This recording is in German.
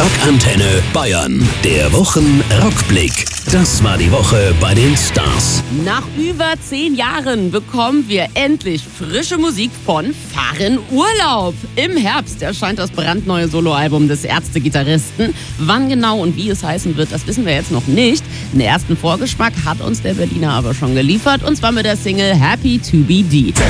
Rockantenne Bayern. Der Wochenrückblick. Das war die Woche bei den Stars. Nach über 10 Jahren bekommen wir endlich frische Musik von Farin Urlaub. Im Herbst erscheint das brandneue Soloalbum des Ärzte-Gitarristen. Wann genau und wie es heißen wird, das wissen wir jetzt noch nicht. Den ersten Vorgeschmack hat uns der Berliner aber schon geliefert, und zwar mit der Single Happy to be D.